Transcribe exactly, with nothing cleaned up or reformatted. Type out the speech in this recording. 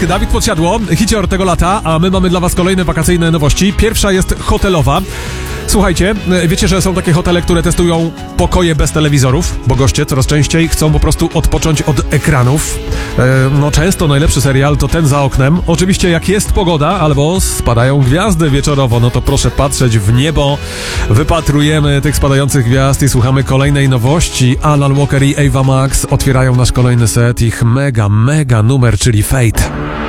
Tusk, Dawid Podsiadło, hicior tego lata, a my mamy dla was kolejne wakacyjne nowości. Pierwsza jest hotelowa. Słuchajcie, wiecie, że są takie hotele, które testują pokoje bez telewizorów, bo goście coraz częściej chcą po prostu odpocząć od ekranów. E, no często najlepszy serial to ten za oknem. Oczywiście jak jest pogoda albo spadają gwiazdy wieczorowo, no to proszę patrzeć w niebo. Wypatrujemy tych spadających gwiazd i słuchamy kolejnej nowości. Alan Walker i Ava Max otwierają nasz kolejny set. Ich mega, mega numer, czyli Fate.